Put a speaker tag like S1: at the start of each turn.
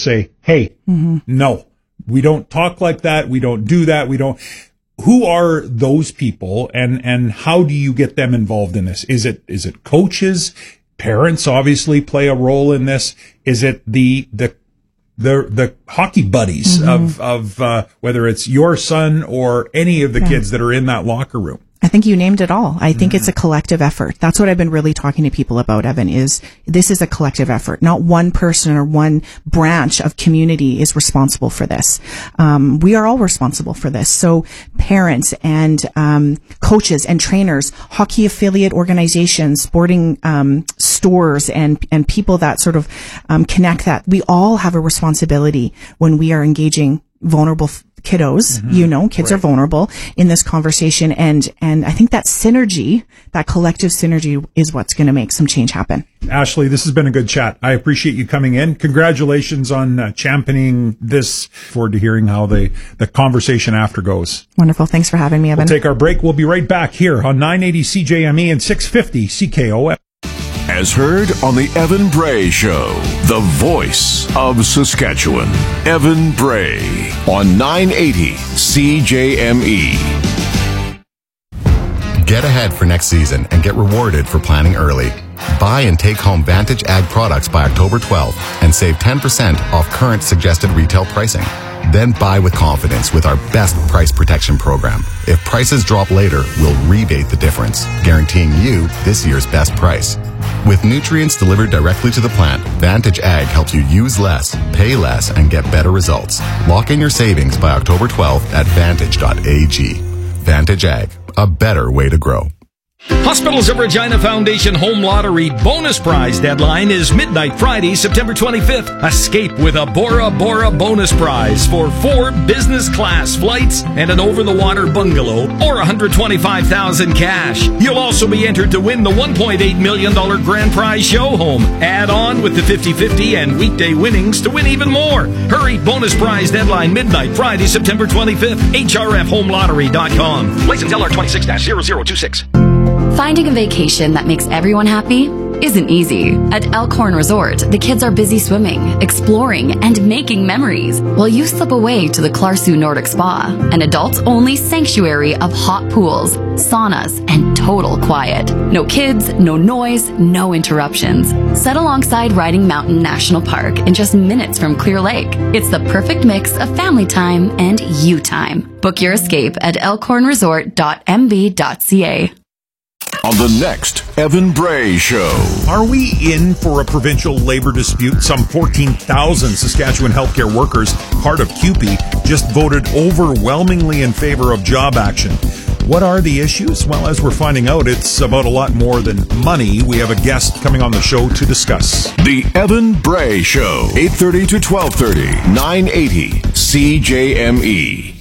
S1: say, hey, no, we don't talk like that. We don't do that. Who are those people and how do you get them involved in this? Is it coaches? Parents obviously play a role in this. Is it the hockey buddies of whether it's your son or any of the kids that are in that locker room?
S2: I think you named it all. I think it's a collective effort. That's what I've been really talking to people about, Evan, is this is a collective effort. Not one person or one branch of community is responsible for this. We are all responsible for this. So parents and coaches and trainers, hockey affiliate organizations, sporting stores and people that sort of connect that. We all have a responsibility when we are engaging vulnerable kiddos, kids are vulnerable in this conversation. And I think that synergy, that collective synergy is what's going to make some change happen.
S1: Ashley, this has been a good chat. I appreciate you coming in. Congratulations on championing this. Forward to hearing how the conversation after goes.
S2: Wonderful. Thanks for having me, Evan.
S1: We'll take our break. We'll be right back here on 980 CJME and 650 CKOM.
S3: As heard on the Evan Bray Show, the voice of Saskatchewan. Evan Bray on 980 CJME.
S4: Get ahead for next season and get rewarded for planning early. Buy and take home Vantage Ag products by October 12th and save 10% off current suggested retail pricing. Then buy with confidence with our best price protection program. If prices drop later, we'll rebate the difference, guaranteeing you this year's best price. With nutrients delivered directly to the plant, Vantage Ag helps you use less, pay less, and get better results. Lock in your savings by October 12th at vantage.ag. Vantage Ag, a better way to grow.
S5: Hospitals of Regina Foundation Home Lottery bonus prize deadline is midnight Friday, September 25th. Escape with a Bora Bora bonus prize for 4 business class flights and an over-the-water bungalow or $125,000 cash. You'll also be entered to win the $1.8 million grand prize show home. Add on with the 50-50 and weekday winnings to win even more. Hurry, bonus prize deadline midnight Friday, September 25th. HRFHomeLottery.com. License LR 26-0026.
S6: Finding a vacation that makes everyone happy isn't easy. At Elkhorn Resort, the kids are busy swimming, exploring, and making memories, while you slip away to the Clarsu Nordic Spa, an adults-only sanctuary of hot pools, saunas, and total quiet. No kids, no noise, no interruptions. Set alongside Riding Mountain National Park in just minutes from Clear Lake. It's the perfect mix of family time and you time. Book your escape at elkhornresort.mb.ca.
S3: On the next Evan Bray Show.
S1: Are we in for a provincial labor dispute? Some 14,000 Saskatchewan healthcare workers, part of CUPE, just voted overwhelmingly in favor of job action. What are the issues? Well, as we're finding out, it's about a lot more than money. We have a guest coming on the show to discuss.
S3: The Evan Bray Show, 8:30 to 12:30, 980 CJME.